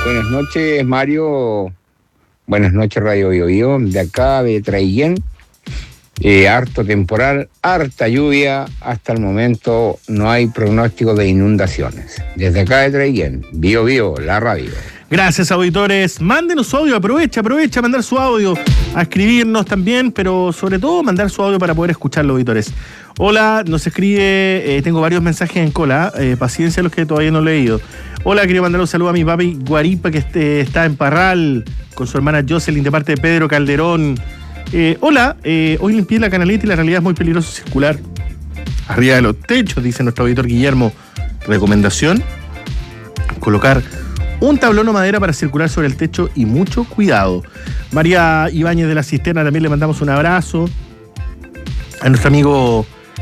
Buenas noches, Mario. Buenas noches, Radio Bio Bio. De acá de Traillén. Harto temporal, harta lluvia. Hasta el momento no hay pronóstico de inundaciones. Desde acá de Traillén, Bio Bio, la radio. Gracias, auditores. Mándenos su audio, aprovecha a mandar su audio, a escribirnos también, pero sobre todo mandar su audio para poder escucharlo, auditores. Hola, nos escribe, tengo varios mensajes en cola, paciencia los que todavía no he leído. Hola, quería mandar un saludo a mi papi Guaripa, que está en Parral, con su hermana Jocelyn, de parte de Pedro Calderón. Hola, hoy limpié la canaleta y la realidad es muy peligroso circular arriba de los techos, dice nuestro auditor Guillermo. Recomendación: colocar un tablón o madera para circular sobre el techo y mucho cuidado. María Ibáñez de la Cisterna también le mandamos un abrazo. A nuestro amigo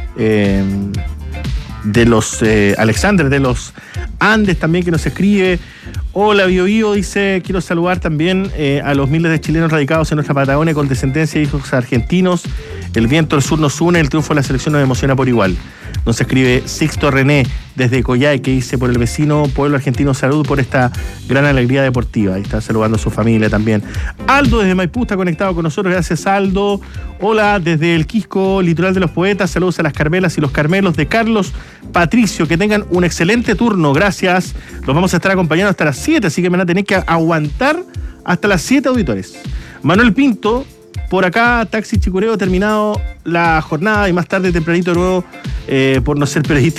de los Alexander de los Andes también, que nos escribe. Hola, Bio Bio, dice, quiero saludar también a los miles de chilenos radicados en nuestra Patagonia con descendencia de hijos argentinos. El viento del sur nos une, el triunfo de la selección nos emociona por igual. Nos escribe Sixto René desde Coyhai, que dice: por el vecino pueblo argentino, salud por esta gran alegría deportiva. Ahí está saludando a su familia también. Aldo desde Maipú está conectado con nosotros, gracias Aldo. Hola, desde el Quisco, litoral de los poetas, saludos a las Carmelas y los Carmelos de Carlos Patricio, que tengan un excelente turno, gracias. Los vamos a estar acompañando hasta las 7, así que me van a tener que aguantar hasta las 7, auditores. Manuel Pinto, por acá, Taxi Chicureo, terminado la jornada y más tarde tempranito de nuevo, por no ser periodista